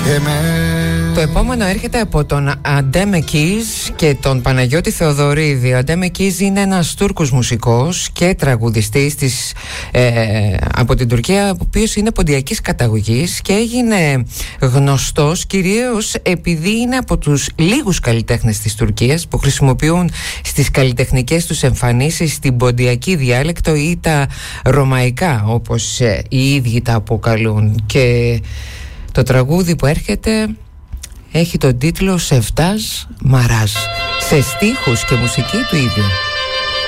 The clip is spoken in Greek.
Το επόμενο έρχεται από τον Αντέμε Κίζ και τον Παναγιώτη Θεοδωρίδη. Ο Αντέμε Κίζ είναι ένας Τούρκος μουσικός και τραγουδιστής από την Τουρκία, ο οποίος είναι ποντιακής καταγωγής και έγινε γνωστός κυρίως επειδή είναι από τους λίγους καλλιτέχνες της Τουρκίας που χρησιμοποιούν στις καλλιτεχνικές τους εμφανίσεις την ποντιακή διάλεκτο ή τα ρωμαϊκά, όπως οι ίδιοι τα αποκαλούν. Και το τραγούδι που έρχεται έχει τον τίτλο «Σεφτάζ Μαράζ», σε στίχους και μουσική του ίδιου.